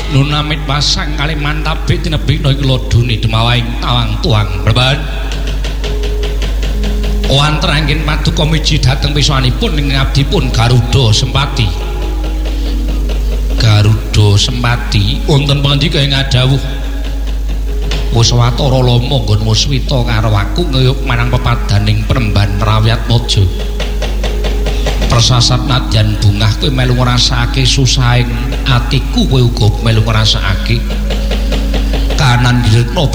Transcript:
Nun amit pasang kali mantabe tinebikno iki lodune demawaing tawang tuang bleban. Wonten anggen paduka miji dhateng pisanipun ing abdipun Garuda Sempati. Garuda Sempati wonten pandika ing adawuh Waswatara Lama nggon muswita karo aku ngeyup marang pepadaning Premban Rawyatmaja. Persasat nadyan bungah kowe melu ngrasakake susahing atiku kowe uga melu ngrasakake kanan direkna